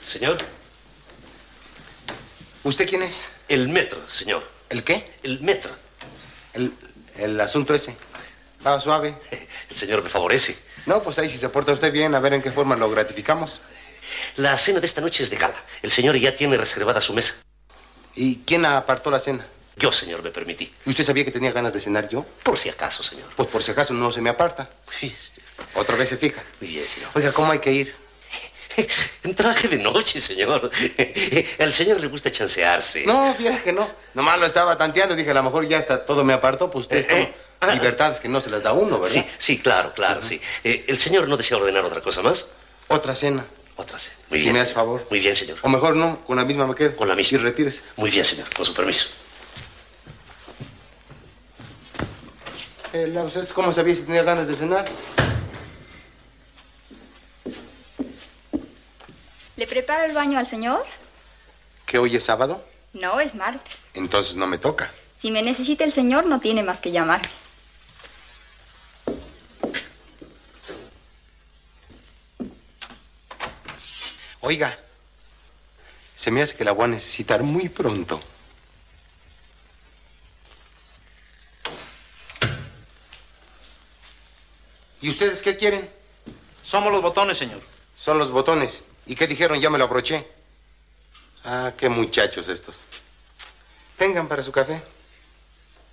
Señor. ¿Usted quién es? El metro, señor. ¿El qué? El metro. El asunto ese. Va suave. El señor me favorece. No, pues ahí si se porta usted bien, a ver en qué forma lo gratificamos. La cena de esta noche es de gala. El señor ya tiene reservada su mesa. ¿Y quién apartó la cena? Yo, señor, me permití. ¿Y usted sabía que tenía ganas de cenar yo? Por si acaso, señor. Pues por si acaso no se me aparta. Sí, señor. Otra vez se fija. Muy bien, señor. Oiga, ¿cómo hay que ir? En traje de noche, señor. Al señor le gusta chancearse. No, viera que no. Nomás lo estaba tanteando. Dije, a lo mejor ya está todo me apartó. Pues usted libertades que no se las da uno, ¿verdad? Sí, sí, claro, sí. ¿El señor no desea ordenar otra cosa más? Otra cena. Otra cena. Muy Si bien, me hace señor. favor. Muy bien, señor. O mejor no, con la misma me quedo. Con la misma. Y retírese. Muy bien, señor. Con su permiso. ¿Usted cómo sabía si tenía ganas de cenar? ¿Le preparo el baño al señor? ¿Que hoy es sábado? No, es martes. Entonces no me toca. Si me necesita el señor, no tiene más que llamarme. Oiga, se me hace que la voy a necesitar muy pronto. ¿Y ustedes qué quieren? Somos los botones, señor. Son los botones. ¿Y qué dijeron? Ya me lo abroché. Ah, qué muchachos estos. Tengan para su café.